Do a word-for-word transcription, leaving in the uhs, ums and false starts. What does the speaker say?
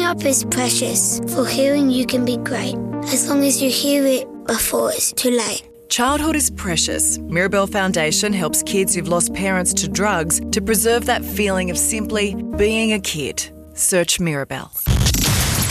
up is precious, for hearing you can be great, as long as you hear it before it's too late. Childhood is precious. Mirabel Foundation helps kids who've lost parents to drugs to preserve that feeling of simply being a kid. Search Mirabel.